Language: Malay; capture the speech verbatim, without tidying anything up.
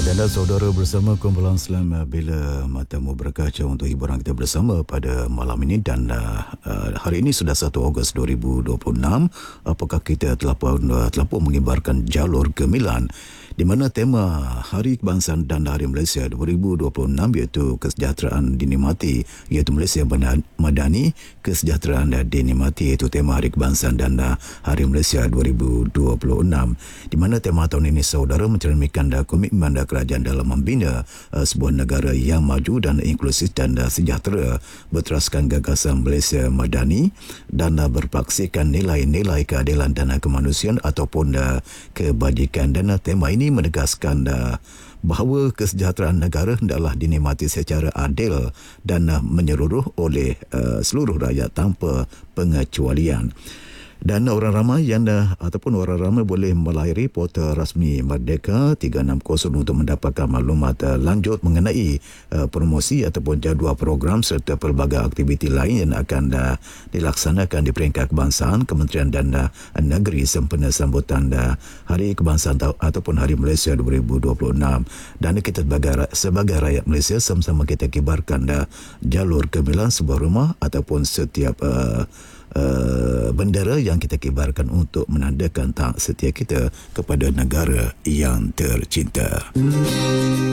Dan saudara bersama kumpulan Slam Bila Matamu Berkaca untuk hiburan kita bersama pada malam ini. Dan uh, hari ini sudah satu Ogos dua ribu dua puluh enam. Apakah kita telah pun, uh, telah pun mengibarkan jalur gemilan di mana tema Hari Kebangsaan dan Hari Malaysia dua ribu dua puluh enam iaitu kesejahteraan dinikmati, iaitu Malaysia Madani, kesejahteraan dinikmati, iaitu tema Hari Kebangsaan dan Hari Malaysia dua ribu dua puluh enam, di mana tema tahun ini saudara mencerminkan komitmen kerajaan dalam membina uh, sebuah negara yang maju dan inklusif dan uh, sejahtera, berteraskan gagasan Malaysia Madani dan uh, berpaksikan nilai-nilai keadilan dan uh, kemanusiaan ataupun uh, kebajikan. Dan uh, tema ini menegaskan uh, bahawa kesejahteraan negara hendaklah dinikmati secara adil dan uh, menyeluruh oleh uh, seluruh rakyat tanpa pengecualian. Dan orang ramai yang dah, ataupun orang ramai boleh melayari portal rasmi Merdeka tiga enam kosong untuk mendapatkan maklumat uh, lanjut mengenai uh, promosi ataupun jadual program serta pelbagai aktiviti lain yang akan uh, dilaksanakan di peringkat kebangsaan, Kementerian dan uh, Negeri sempena sambutan uh, Hari Kebangsaan ataupun Hari Malaysia dua ribu dua puluh enam. Dan kita sebagai, sebagai rakyat Malaysia sama-sama kita kibarkan uh, jalur gemilan sebuah rumah ataupun setiap uh, Uh, bendera yang kita kibarkan untuk menandakan tak setia kita kepada negara yang tercinta.